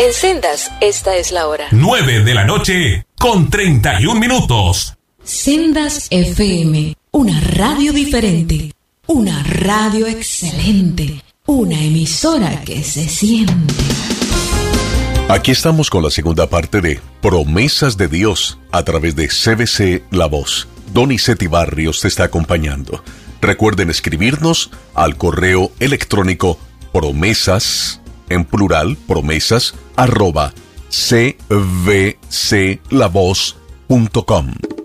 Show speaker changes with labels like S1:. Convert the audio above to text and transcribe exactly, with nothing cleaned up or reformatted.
S1: En Sendas, esta es la hora.
S2: nueve de la noche con treinta y un minutos.
S3: Sendas F M, una radio diferente, una radio excelente, una emisora que se siente.
S4: Aquí estamos con la segunda parte de Promesas de Dios a través de C B C La Voz. Donizetti Barrios te está acompañando. Recuerden escribirnos al correo electrónico promesas, en plural, promesas, arroba c v c la voz punto com.